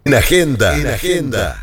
En Agenda.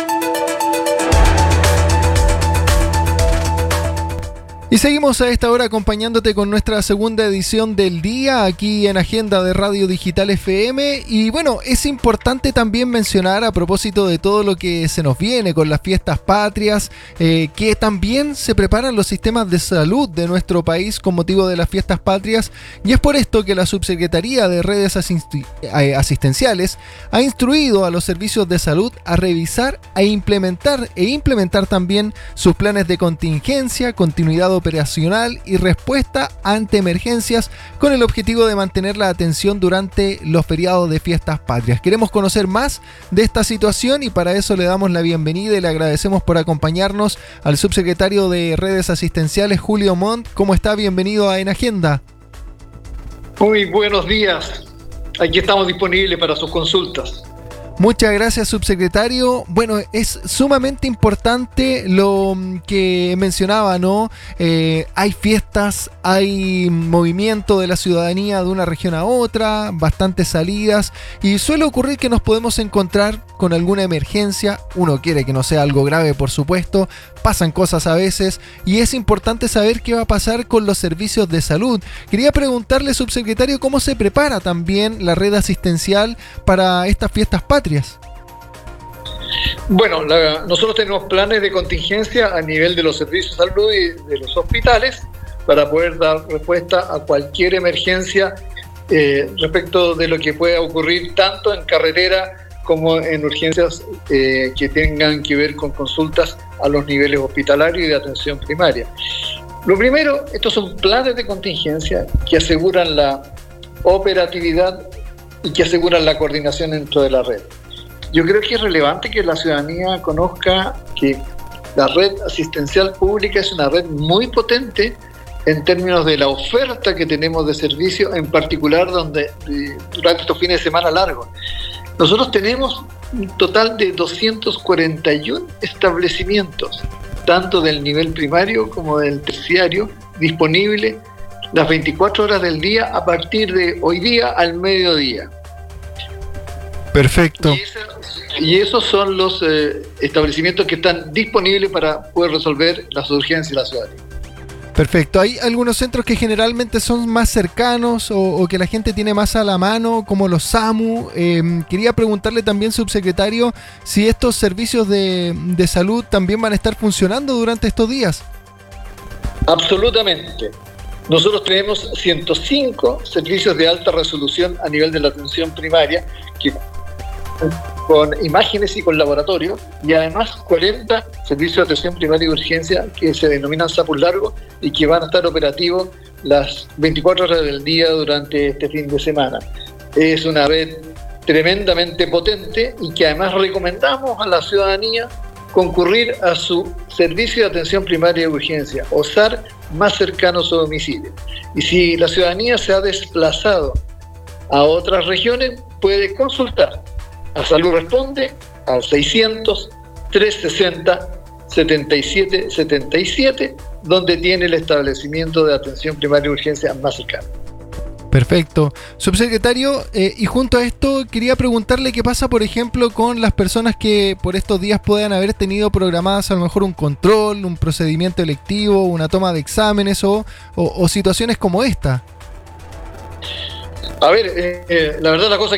Y seguimos a esta hora acompañándote con nuestra segunda edición del día aquí en Agenda de Radio Digital FM. Y bueno, es importante también mencionar a propósito de todo lo que se nos viene con las fiestas patrias, que también se preparan los sistemas de salud de nuestro país con motivo de las fiestas patrias. Y es por esto que la Subsecretaría de Redes Asistenciales ha instruido a los servicios de salud a revisar e implementar también sus planes de contingencia, continuidad operacional y respuesta ante emergencias con el objetivo de mantener la atención durante los feriados de fiestas patrias. Queremos conocer más de esta situación y para eso le damos la bienvenida y le agradecemos por acompañarnos al subsecretario de Redes Asistenciales, Julio Montt. ¿Cómo está? Bienvenido a En Agenda. Muy buenos días. Aquí estamos disponibles para sus consultas. Muchas gracias, subsecretario. Bueno, es sumamente importante lo que mencionaba, ¿no? Hay fiestas, hay movimiento de la ciudadanía de una región a otra, bastantes salidas, y suele ocurrir que nos podemos encontrar con alguna emergencia. Uno quiere que no sea algo grave, por supuesto, pasan cosas a veces, y es importante saber qué va a pasar con los servicios de salud. Quería preguntarle, subsecretario, ¿cómo se prepara también la red asistencial para estas fiestas patrias? Bueno, nosotros tenemos planes de contingencia a nivel de los servicios de salud y de los hospitales para poder dar respuesta a cualquier emergencia respecto de lo que pueda ocurrir tanto en carretera como en urgencias que tengan que ver con consultas a los niveles hospitalarios y de atención primaria. Lo primero, estos son planes de contingencia que aseguran la operatividad y que aseguran la coordinación dentro de la red. Yo creo que es relevante que la ciudadanía conozca que la red asistencial pública es una red muy potente en términos de la oferta que tenemos de servicio, en particular durante estos fines de semana largos. Nosotros tenemos un total de 241 establecimientos, tanto del nivel primario como del terciario, disponibles las 24 horas del día a partir de hoy día al mediodía. Perfecto. Y esos son los establecimientos que están disponibles para poder resolver las urgencias de la ciudadanía. Perfecto. ¿Hay algunos centros que generalmente son más cercanos o que la gente tiene más a la mano, como los SAMU? Quería preguntarle también, subsecretario, si estos servicios de salud también van a estar funcionando durante estos días. Absolutamente. Nosotros tenemos 105 servicios de alta resolución a nivel de la atención primaria, que con imágenes y con laboratorio, y además 40 servicios de atención primaria y urgencia que se denominan SAPUS largos y que van a estar operativos las 24 horas del día durante este fin de semana. Es una red tremendamente potente y que además recomendamos a la ciudadanía concurrir a su servicio de atención primaria y urgencia, o SAR, más cercano a su domicilio. Y si la ciudadanía se ha desplazado a otras regiones, puede consultar a Salud Responde al 600-360-7777, donde tiene el establecimiento de atención primaria y urgencia más cercano. Perfecto. Subsecretario, y junto a esto quería preguntarle qué pasa, por ejemplo, con las personas que por estos días puedan haber tenido programadas a lo mejor un control, un procedimiento electivo, una toma de exámenes o situaciones como esta. A ver, la verdad la cosa